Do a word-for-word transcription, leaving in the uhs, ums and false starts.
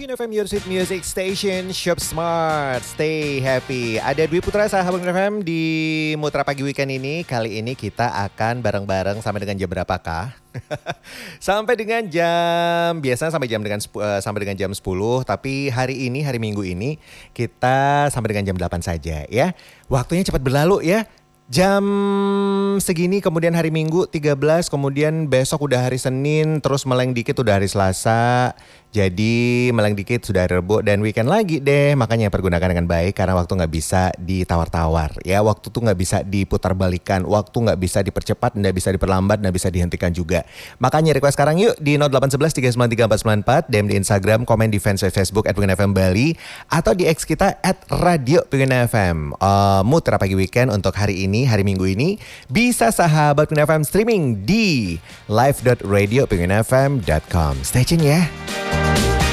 Pengen F M, your sweet music station, shop smart, stay happy. Ada Dwi Putra, sahabat Pengen F M di Mutra Pagi Weekend ini. Kali ini kita akan bareng-bareng sampai dengan jam berapakah? Sampai dengan jam, biasanya sampai jam dengan uh, sampai dengan jam sepuluh, tapi hari ini, hari Minggu ini kita sampai dengan jam delapan saja ya. Waktunya cepat berlalu ya. Jam segini, kemudian hari Minggu tiga belas, kemudian besok udah hari Senin, terus meleng dikit udah hari Selasa. Jadi meleng dikit sudah hari Rebo dan weekend lagi deh. Makanya pergunakan dengan baik karena waktu gak bisa ditawar-tawar ya. Waktu tuh gak bisa diputar balikan, waktu gak bisa dipercepat, gak bisa diperlambat, gak bisa dihentikan juga. Makanya request sekarang yuk di nol delapan satu satu tiga sembilan tiga empat sembilan empat, D M di Instagram, komen di fanspage Facebook at Pengen F M Bali, atau di X kita at Radio Pengen F M. uh, Mutra Pagi Weekend untuk hari ini, hari Minggu ini, bisa sahabat Pengen F M streaming di live dot radio pengen f m dot com. Stay tune ya.